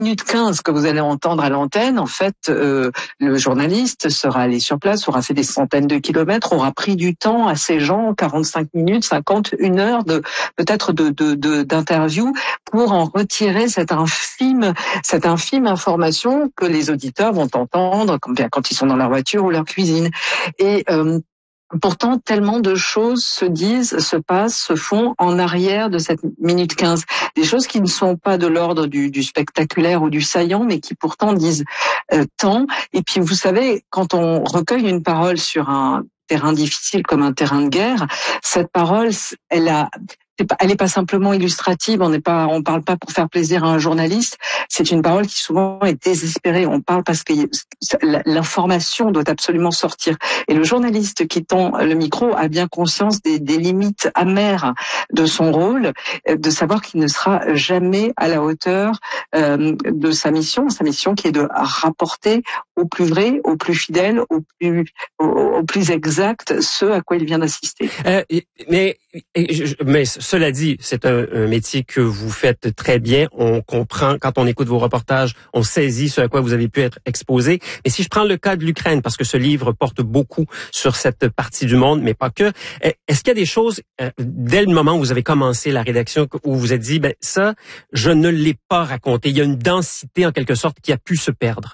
minute 15 que vous allez entendre à l'antenne, en fait, le journaliste sera allé sur place, aura fait des centaines de kilomètres, aura pris du temps à ces gens, 45 minutes, 50, 1 heure peut-être d'interview pour en retirer cette infime information que les auditeurs vont entendre quand ils sont dans leur voiture ou leur cuisine. Et pourtant, tellement de choses se disent, se passent, se font en arrière de cette minute 15. Des choses qui ne sont pas de l'ordre du spectaculaire ou du saillant, mais qui pourtant disent tant. Et puis, vous savez, quand on recueille une parole sur un terrain difficile comme un terrain de guerre, cette parole, elle est pas simplement illustrative, on parle pas pour faire plaisir à un journaliste, c'est une parole qui souvent est désespérée, on parle parce que l'information doit absolument sortir. Et le journaliste qui tend le micro a bien conscience des limites amères de son rôle, de savoir qu'il ne sera jamais à la hauteur de sa mission qui est de rapporter au plus vrai, au plus fidèle, au plus exact ce à quoi il vient d'assister. Mais cela dit, c'est un métier que vous faites très bien. On comprend, quand on écoute vos reportages, on saisit ce à quoi vous avez pu être exposé. Mais si je prends le cas de l'Ukraine, parce que ce livre porte beaucoup sur cette partie du monde, mais pas que, est-ce qu'il y a des choses, dès le moment où vous avez commencé la rédaction, où vous vous êtes dit, ça, je ne l'ai pas raconté. Il y a une densité, en quelque sorte, qui a pu se perdre?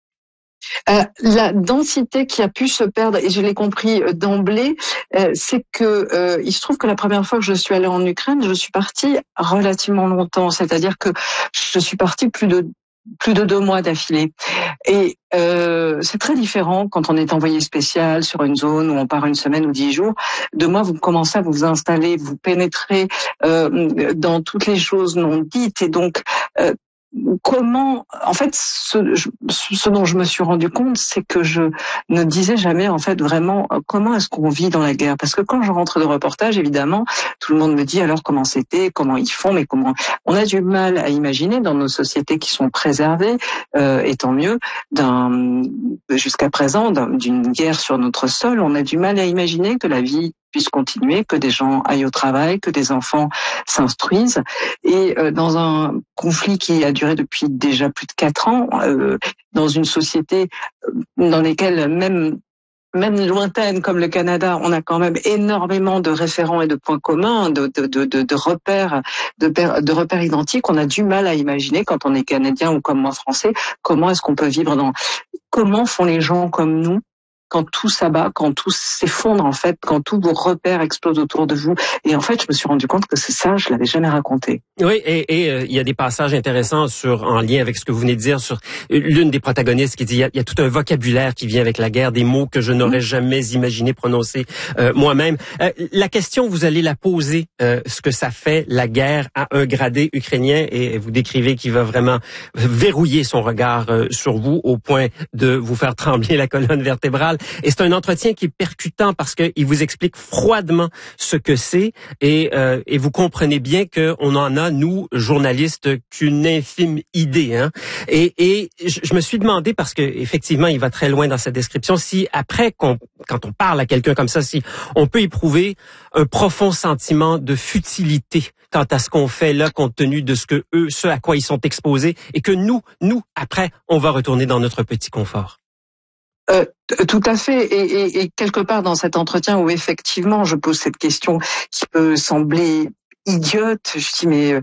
La densité qui a pu se perdre, et je l'ai compris d'emblée, c'est que il se trouve que la première fois que je suis allée en Ukraine, je suis partie relativement longtemps, c'est-à-dire que je suis partie plus de 2 mois d'affilée. Et c'est très différent quand on est envoyé spécial sur une zone où on part 1 semaine ou 10 jours. 2 mois, vous commencez à vous installer, vous pénétrez dans toutes les choses non dites, et donc comment, en fait, ce dont je me suis rendu compte, c'est que je ne disais jamais, en fait, vraiment, comment est-ce qu'on vit dans la guerre. Parce que quand je rentre de reportage, évidemment, tout le monde me dit alors comment c'était, comment ils font, mais comment... On a du mal à imaginer dans nos sociétés qui sont préservées, et tant mieux, jusqu'à présent, d'une guerre sur notre sol, on a du mal à imaginer que la vie puisse continuer, que des gens aillent au travail, que des enfants s'instruisent. Et dans un conflit qui a duré depuis déjà plus de 4 ans, dans une société dans laquelle même lointaine comme le Canada, on a quand même énormément de référents et de points communs, de repères identiques. On a du mal à imaginer, quand on est Canadien ou comme moi Français, comment est-ce qu'on peut vivre comment font les gens comme nous quand tout s'abat, quand tout s'effondre, en fait, quand tous vos repères explosent autour de vous. Et en fait, je me suis rendu compte que c'est ça, je l'avais jamais raconté. Oui, et il y a des passages intéressants en lien avec ce que vous venez de dire sur l'une des protagonistes qui dit il y a tout un vocabulaire qui vient avec la guerre, des mots que je n'aurais jamais imaginé prononcer moi-même. La question, vous allez la poser, ce que ça fait la guerre à un gradé ukrainien, et vous décrivez qu'il va vraiment verrouiller son regard sur vous au point de vous faire trembler la colonne vertébrale. Et c'est un entretien qui est percutant parce qu'il vous explique froidement ce que c'est, et vous comprenez bien qu'on en a, nous, journalistes, qu'une infime idée. Hein? Et je me suis demandé, parce que effectivement, il va très loin dans sa description, si après, quand on parle à quelqu'un comme ça, si on peut éprouver un profond sentiment de futilité quant à ce qu'on fait là, compte tenu de ce à quoi ils sont exposés, et que nous, après, on va retourner dans notre petit confort. Tout à fait, et quelque part dans cet entretien où effectivement je pose cette question qui peut sembler idiote, je dis mais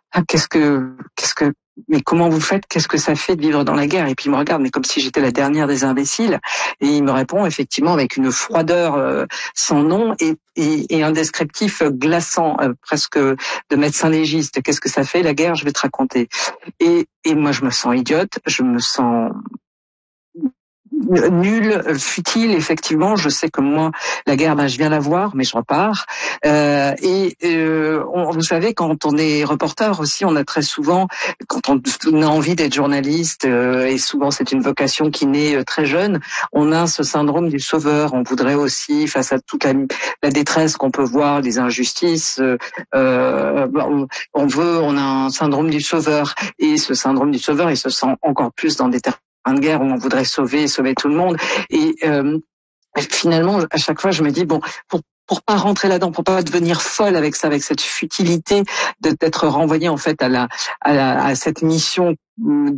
mais comment vous faites, qu'est-ce que ça fait de vivre dans la guerre? Et puis il me regarde mais comme si j'étais la dernière des imbéciles, et il me répond effectivement avec une froideur sans nom et un descriptif glaçant, presque de médecin légiste. Qu'est-ce que ça fait la guerre? Je vais te raconter. Et moi je me sens idiote, je me sens nul, futile, effectivement. Je sais que moi, la guerre, je viens la voir, mais je repars. Vous savez, quand on est reporter aussi, on a très souvent, quand on a envie d'être journaliste, et souvent c'est une vocation qui naît très jeune, on a ce syndrome du sauveur. On voudrait aussi, face à toute la détresse qu'on peut voir, les injustices, on a un syndrome du sauveur. Et ce syndrome du sauveur, il se sent encore plus dans des terrains de guerre où on voudrait sauver tout le monde. Et finalement, à chaque fois, je me dis bon, pour pas rentrer là-dedans, pour pas devenir folle avec ça, avec cette futilité d'être renvoyée en fait à cette mission